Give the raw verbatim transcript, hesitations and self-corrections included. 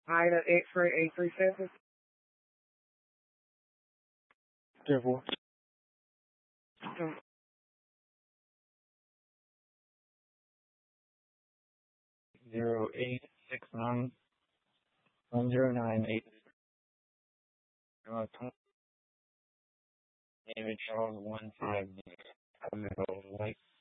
Ida X-ray eight three seven. Careful. Zero eight six nine one zero nine eight. David Charles one five zero.